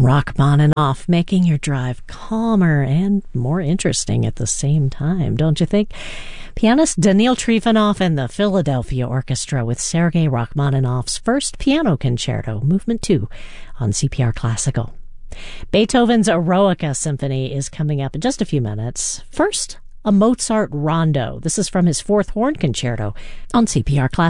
Rachmaninoff, making your drive calmer and more interesting at the same time, don't you think? Pianist Daniil Trifonov and the Philadelphia Orchestra with Sergei Rachmaninoff's first piano concerto, Movement 2, on CPR Classical. Beethoven's Eroica Symphony is coming up in just a few minutes. First, a Mozart Rondo. This is from his fourth horn concerto on CPR Classical.